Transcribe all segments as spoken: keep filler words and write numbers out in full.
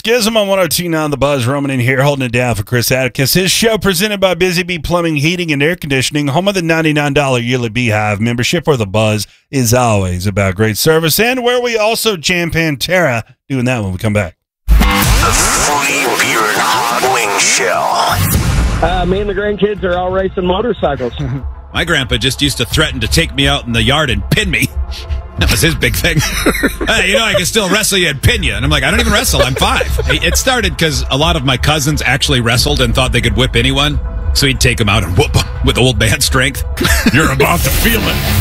Schism on one oh two point nine The Buzz. Roman in here holding it down for Chris Atticus. His show presented by Busy Bee Plumbing, Heating, and Air Conditioning, home of the ninety-nine dollars yearly Beehive membership, where The Buzz is always about great service, and where we also jam Pantera, doing that when we come back. The Free Beer and Hot Wing Show. Uh, me and the grandkids are all racing motorcycles. My grandpa just used to threaten to take me out in the yard and pin me. That was his big thing. Hey, you know, I can still wrestle you and pin you. And I'm like, I don't even wrestle. I'm five. It started because a lot of my cousins actually wrestled and thought they could whip anyone. So he'd take them out and whoop them with old man strength. You're about to feel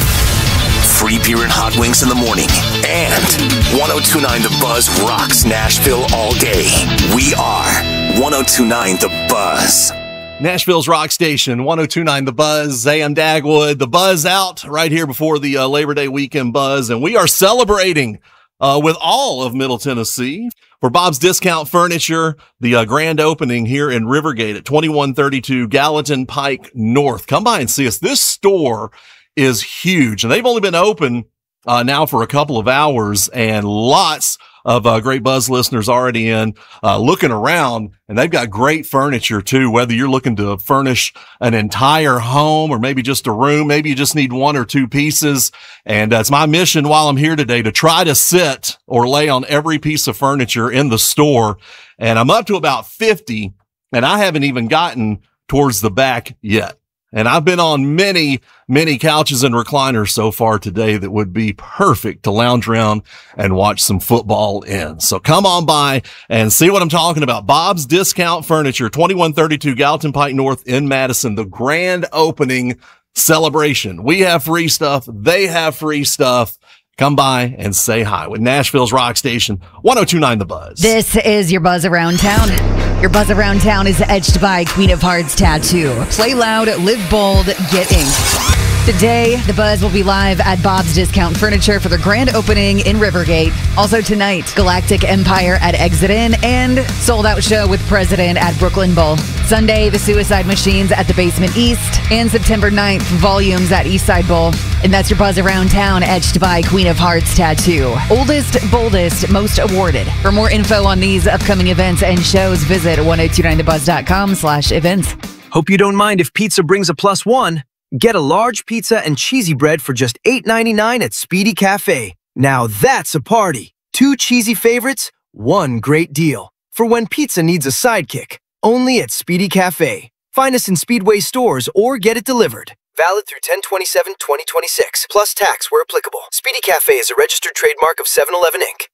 it. Free beer and hot wings in the morning. And one oh two point nine The Buzz rocks Nashville all day. We are one oh two point nine The Buzz. Nashville's rock station, one oh two point nine The Buzz. A M Dagwood, The Buzz out right here before the uh, Labor Day weekend buzz. And we are celebrating uh, with all of Middle Tennessee for Bob's Discount Furniture, the uh, grand opening here in Rivergate at twenty-one thirty-two Gallatin Pike North. Come by and see us. This store is huge, and they've only been open uh, now for a couple of hours, and lots of uh, great Buzz listeners already in, uh, looking around, and they've got great furniture too, whether you're looking to furnish an entire home or maybe just a room, maybe you just need one or two pieces. And uh, it's my mission while I'm here today to try to sit or lay on every piece of furniture in the store. And I'm up to about fifty, and I haven't even gotten towards the back yet. And I've been on many, many couches and recliners so far today that would be perfect to lounge around and watch some football in. So come on by and see what I'm talking about. Bob's Discount Furniture, twenty-one thirty-two Gallatin Pike North in Madison, the grand opening celebration. We have free stuff. They have free stuff. Come by and say hi with Nashville's rock station, one oh two point nine The Buzz. This is your Buzz Around Town. Your Buzz Around Town is edged by Queen of Hearts Tattoo. Play loud, live bold, get inked. Today, The Buzz will be live at Bob's Discount Furniture for their grand opening in Rivergate. Also tonight, Galactic Empire at Exit Inn and Sold Out Show with President at Brooklyn Bowl. Sunday, The Suicide Machines at the Basement East. And September ninth, Volumes at Eastside Bowl. And that's your Buzz Around Town, edged by Queen of Hearts Tattoo. Oldest, boldest, most awarded. For more info on these upcoming events and shows, visit ten twenty-nine the buzz dot com slash events. Hope you don't mind if pizza brings a plus one. Get a large pizza and cheesy bread for just eight ninety-nine at Speedy Cafe. Now that's a party. Two cheesy favorites, one great deal. For when pizza needs a sidekick, only at Speedy Cafe. Find us in Speedway stores or get it delivered. Valid through ten twenty-seven twenty twenty-six, plus tax where applicable. Speedy Cafe is a registered trademark of seven eleven Incorporated.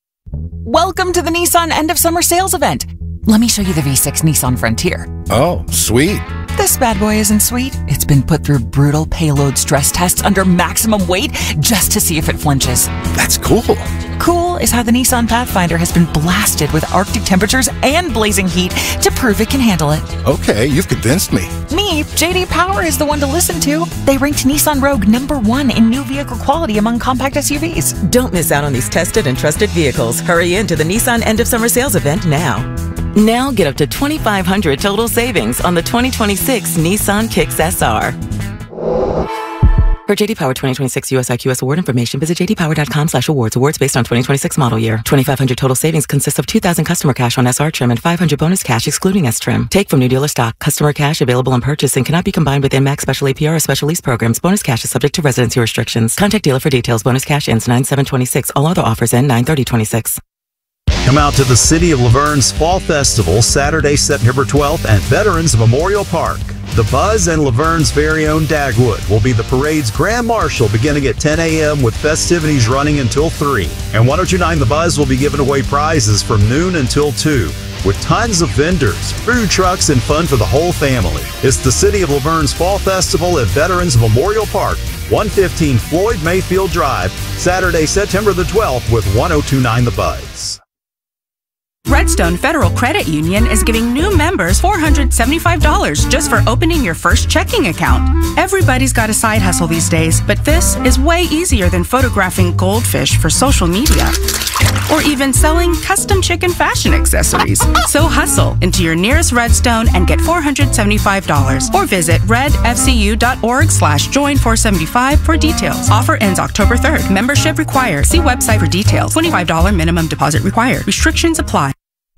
Welcome to the Nissan End of Summer Sales event. Let me show you the V six Nissan Frontier. Oh, sweet. This bad boy isn't sweet. It's been put through brutal payload stress tests under maximum weight just to see if it flinches. That's cool. Cool is how the Nissan Pathfinder has been blasted with Arctic temperatures and blazing heat to prove it can handle it. Okay, you've convinced me. Me, J D Power is the one to listen to. They ranked Nissan Rogue number one in new vehicle quality among compact S U Vs. Don't miss out on these tested and trusted vehicles. Hurry into the Nissan End of Summer Sales event now. Now get up to twenty-five hundred dollars total savings on the twenty twenty-six Nissan Kicks S R. For J D Power twenty twenty-six U S I Q S award information, visit j d power dot com slash awards. Awards based on twenty twenty-six model year. twenty-five hundred dollars total savings consists of two thousand dollars customer cash on S R trim and five hundred dollars bonus cash excluding S trim. Take from new dealer stock. Customer cash available on purchase and cannot be combined with M A X special A P R or special lease programs. Bonus cash is subject to residency restrictions. Contact dealer for details. Bonus cash ends nine seven twenty-six. All other offers end nine thirty twenty-six. Come out to the City of Laverne's Fall Festival, Saturday, September twelfth at Veterans Memorial Park. The Buzz and Laverne's very own Dagwood will be the parade's grand marshal beginning at ten a m with festivities running until three. And one oh two point nine The Buzz will be giving away prizes from noon until two with tons of vendors, food trucks, and fun for the whole family. It's the City of Laverne's Fall Festival at Veterans Memorial Park, one fifteen Floyd Mayfield Drive, Saturday, September the twelfth with one oh two point nine The Buzz. Redstone Federal Credit Union is giving new members four hundred seventy-five dollars just for opening your first checking account. Everybody's got a side hustle these days, but this is way easier than photographing goldfish for social media or even selling custom chicken fashion accessories. So hustle into your nearest Redstone and get four hundred seventy-five dollars or visit redfcu.org slash join 475 for details. Offer ends October third. Membership required. See website for details. twenty-five dollars minimum deposit required. Restrictions apply.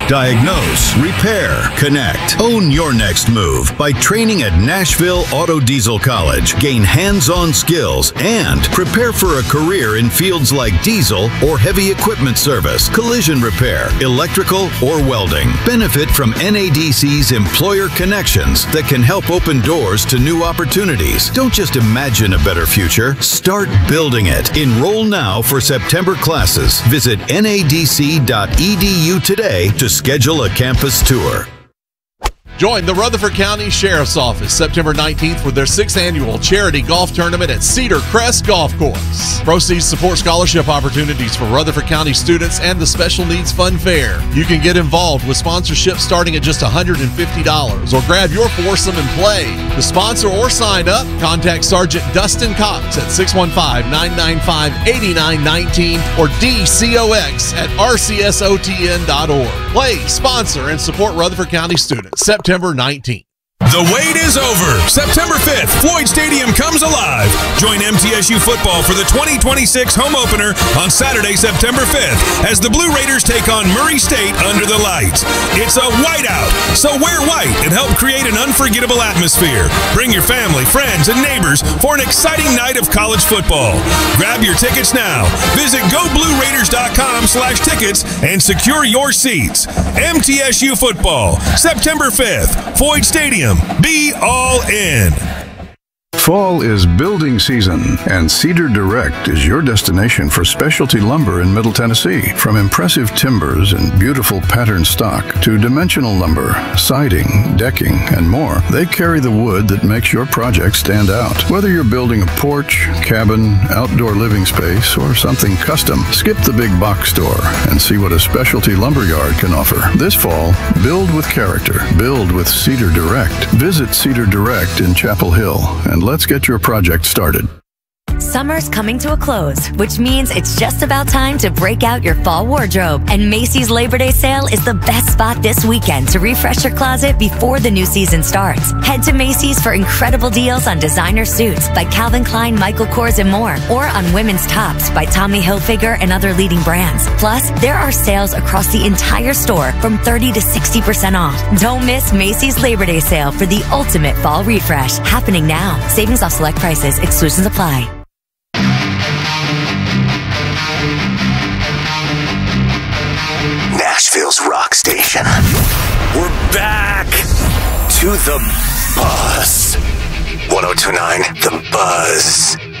Diagnose, repair, connect. Own your next move by training at Nashville Auto Diesel College. Gain hands-on skills and prepare for a career in fields like diesel or heavy equipment service, collision repair, electrical, or welding. Benefit from N A D C's employer connections that can help open doors to new opportunities. Don't just imagine a better future. Start building it. Enroll now for September classes. Visit N A D C dot E D U today to schedule a campus tour. Join the Rutherford County Sheriff's Office September nineteenth for their sixth annual charity golf tournament at Cedar Crest Golf Course. Proceeds support scholarship opportunities for Rutherford County students and the Special Needs Fun Fair. You can get involved with sponsorship starting at just one hundred fifty dollars or grab your foursome and play. To sponsor or sign up, contact Sergeant Dustin Cox at six one five, nine nine five, eight nine one nine or D C O X at R C S O T N dot org. Play, sponsor, and support Rutherford County students. September nineteenth. The wait is over. September fifth, Floyd Stadium comes alive. Join M T S U football for the twenty twenty-six home opener on Saturday, September fifth, as the Blue Raiders take on Murray State under the lights. It's a whiteout, so wear white and help create an unforgettable atmosphere. Bring your family, friends, and neighbors for an exciting night of college football. Grab your tickets now. Visit go blue raiders dot com slash tickets and secure your seats. M T S U football, September fifth, Floyd Stadium. Be all in. Fall is building season, and Cedar Direct is your destination for specialty lumber in Middle Tennessee. From impressive timbers and beautiful patterned stock to dimensional lumber, siding, decking, and more, they carry the wood that makes your project stand out. Whether you're building a porch, cabin, outdoor living space, or something custom, skip the big box store and see what a specialty lumber yard can offer. This fall, build with character. Build with Cedar Direct. Visit Cedar Direct in Chapel Hill and let's get your project started. Summer's coming to a close, which means it's just about time to break out your fall wardrobe. And Macy's Labor Day sale is the best spot this weekend to refresh your closet before the new season starts. Head to Macy's for incredible deals on designer suits by Calvin Klein, Michael Kors, and more, or on women's tops by Tommy Hilfiger and other leading brands. Plus, there are sales across the entire store from thirty to sixty percent off. Don't miss Macy's Labor Day sale for the ultimate fall refresh, happening now. Savings off select prices. Exclusions apply. Nashville's rock station. We're back to the Buzz. one oh two point nine The Buzz.